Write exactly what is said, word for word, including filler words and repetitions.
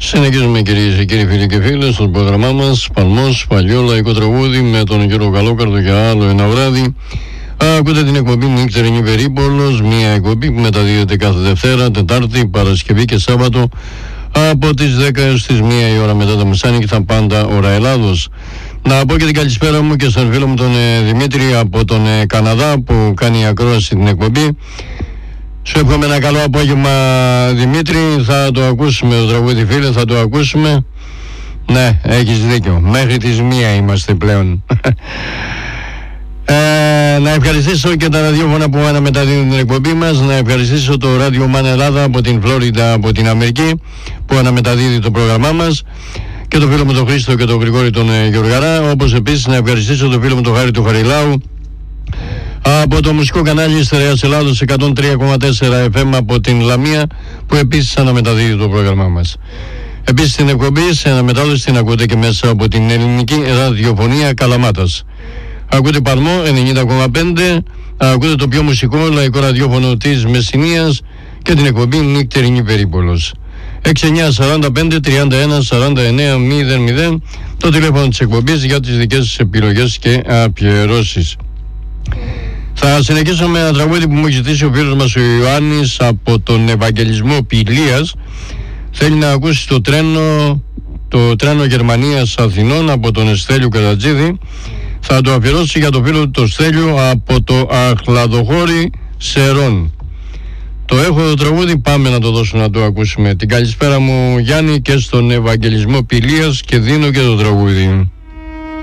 Συνεχίζουμε, κυρίες και κύριοι, φίλοι και φίλες, στο πρόγραμμά μας Παλμός, παλιό λαϊκό τραγούδι με τον κύριο Καλόκαρδο για άλλο ένα βράδυ. Ακούτε την εκπομπή Νύχτερινή Περίπολος, μια εκπομπή που μεταδίδεται κάθε Δευτέρα, Τετάρτη, Παρασκευή και Σάββατο από τις δέκα έως τις μία η ώρα μετά τα μεσάνυχτα, πάντα ώρα Ελλάδος. Να πω και την καλησπέρα μου και στον φίλο μου τον ε, Δημήτρη από τον ε, Καναδά που κάνει ακρόαση την εκπομπή. Σου εύχομαι ένα καλό απόγευμα, Δημήτρη. Θα το ακούσουμε το τραγούδι, φίλε, θα το ακούσουμε. Ναι, έχεις δίκιο. Μέχρι τις μία είμαστε πλέον. ε, να ευχαριστήσω και τα ραδιόφωνα που αναμεταδίδουν την εκπομπή μας. Να ευχαριστήσω το Radio Man Ελλάδα από την Φλόριντα, από την Αμερική, που αναμεταδίδει το πρόγραμμά μας. Και το φίλο μου τον Χρήστο και τον Γρηγόρη τον ε, Γεωργαρά. Όπως επίσης να ευχαριστήσω το φίλο μου τον Χάρη του Χαριλάου από το μουσικό κανάλι Στερεάς Ελλάδος εκατόν τρία κόμμα τέσσερα εφ εμ από την Λαμία, που επίσης αναμεταδίδει το πρόγραμμά μας. Επίσης την εκπομπή σε αναμετάδοση την ακούτε και μέσα από την ελληνική ραδιοφωνία Καλαμάτας. Ακούτε Παλμό ενενήντα κόμμα πέντε, ακούτε το πιο μουσικό λαϊκό ραδιόφωνο της Μεσσηνίας και την εκπομπή Νύχτερινή Περίπολος. έξι εννιά σαράντα πέντε τριάντα ένα σαράντα εννέα μηδέν μηδέν το τηλέφωνο της εκπομπής για τις δικές σας επιλογές και αφιερώσεις. Θα συνεχίσω με ένα τραγούδι που μου έχει ζητήσει ο φίλος μας ο Ιωάννης από τον Ευαγγελισμό Πηλίας. Θέλει να ακούσει το τρένο, το τρένο Γερμανίας Αθηνών από τον Στέλιο Καρατζίδη. Θα το αφιερώσει για το φίλο του το Στέλιο από το Αχλαδοχώρι Σερών. Το έχω το τραγούδι, πάμε να το δώσουμε να το ακούσουμε. Την καλησπέρα μου, Γιάννη, και στον Ευαγγελισμό Πηλίας, και δίνω και το τραγούδι.